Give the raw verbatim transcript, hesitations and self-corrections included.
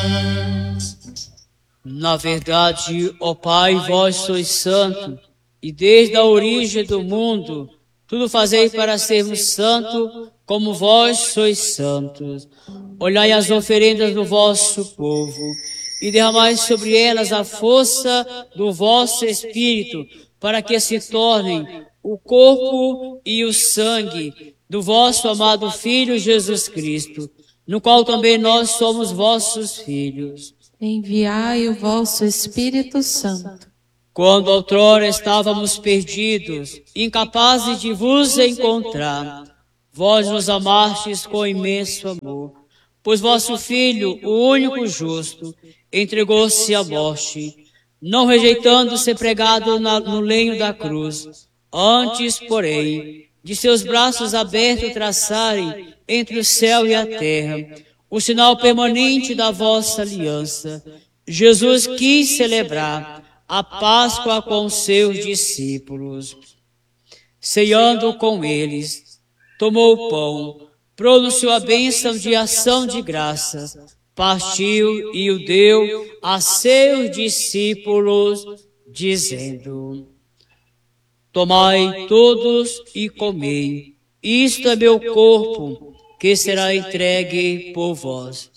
Na verdade, ó Pai, vós sois santo, e desde a origem do mundo, tudo fazei para sermos santos, como vós sois santos. Olhai as oferendas do vosso povo, e derramai sobre elas a força do vosso Espírito, para que se tornem o corpo e o sangue do vosso amado Filho Jesus Cristo, no qual também nós somos vossos filhos. Enviai o vosso Espírito Santo. Quando outrora estávamos perdidos, incapazes de vos encontrar, vós nos amastes com imenso amor, pois vosso Filho, o único justo, entregou-se à morte, não rejeitando ser pregado na, no lenho da cruz, antes, porém, de seus braços abertos traçarem entre o céu e a terra o sinal permanente da vossa aliança. Jesus quis celebrar a Páscoa com seus discípulos. Ceando com eles, tomou o pão, pronunciou a bênção de ação de graças, partiu e o deu a seus discípulos, dizendo: tomai todos e comei, isto é meu corpo, que será entregue por vós.